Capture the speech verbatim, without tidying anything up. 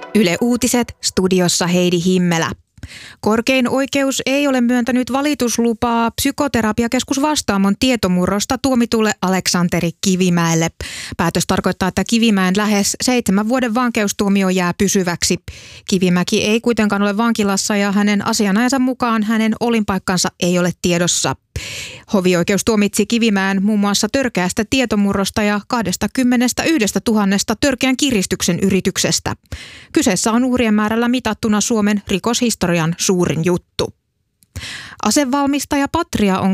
Yle Uutiset, studiossa Heidi Himmelä. Korkein oikeus ei ole myöntänyt valituslupaa Psykoterapiakeskus Vastaamon tietomurrosta tuomitulle Aleksanteri Kivimäelle. Päätös tarkoittaa, että Kivimäen lähes seitsemän vuoden vankeustuomio jää pysyväksi. Kivimäki ei kuitenkaan ole vankilassa ja hänen asianajansa mukaan hänen olinpaikkansa ei ole tiedossa. Hovioikeus tuomitsi Kivimäen muun muassa törkeästä tietomurrosta ja kaksikymmentäyksituhatta törkeän kiristyksen yrityksestä. Kyseessä on uhrien määrällä mitattuna Suomen rikoshistorian suurin juttu. Asevalmistaja Patria on